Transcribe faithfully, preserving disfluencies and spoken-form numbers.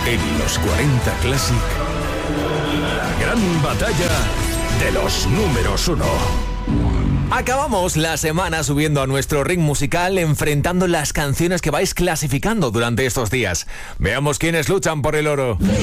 En los cuarenta Classic, la gran batalla de los números uno. Acabamos la semana subiendo a nuestro ring musical, enfrentando las canciones que vais clasificando durante estos días. Veamos quiénes luchan por el oro.